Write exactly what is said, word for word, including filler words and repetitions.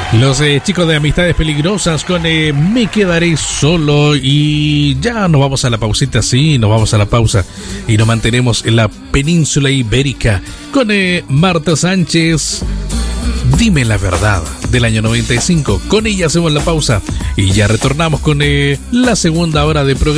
Los eh, chicos de Amistades Peligrosas con eh, Me Quedaré Solo. Y ya nos vamos a la pausita, sí, nos vamos a la pausa. Y nos mantenemos en la península ibérica con eh, Marta Sánchez, Dime la Verdad, del año noventa y cinco. Con ella hacemos la pausa y ya retornamos con eh, la segunda hora de programa.